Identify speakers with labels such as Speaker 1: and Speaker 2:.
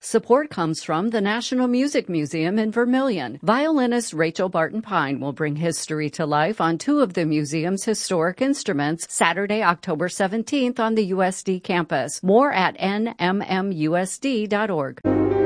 Speaker 1: Support comes from the National Music Museum in Vermilion. Violinist Rachel Barton Pine will bring history to life on two of the museum's historic instruments Saturday, October 17th on the USD campus. More at nmmusd.org.